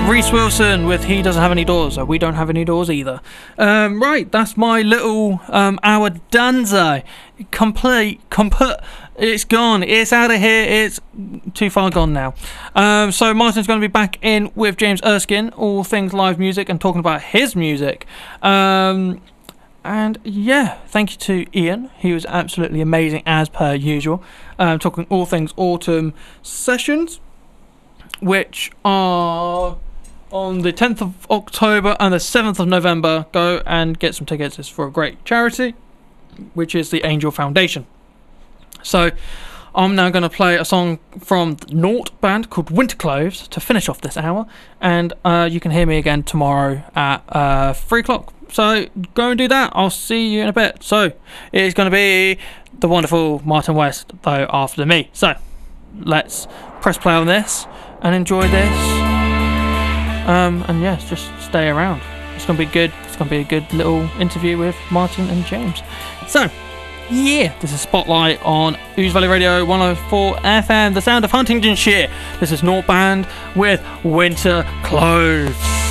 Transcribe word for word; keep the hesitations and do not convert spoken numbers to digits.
Reese Wilson with He Doesn't Have Any Doors, so we don't have any doors either. Um, right, that's my little um, hour donezo. Complete, complete. It's gone. It's out of here. It's too far gone now. Um, so Martin's going to be back in with James Erskine, all things live music, and talking about his music. Um, and yeah, thank you to Ian. He was absolutely amazing as per usual. Um, talking all things autumn sessions, which are on the tenth of October and the seventh of November. Go and get some tickets. It's for a great charity, which is the Angel Foundation. So I'm now going to play a song from the Naught band called Winter Clothes to finish off this hour, and uh, you can hear me again tomorrow at uh, three o'clock. So go and do that. I'll see you in a bit. So it's going to be the wonderful Martin West, though, after me. So let's press play on this and enjoy this. Um, and yes, just stay around. It's going to be good. It's going to be a good little interview with Martin and James. So yeah, this is Spotlight on Ouse Valley Radio one oh four F M, the sound of Huntingdonshire. This is Naught Band with Winter Clothes.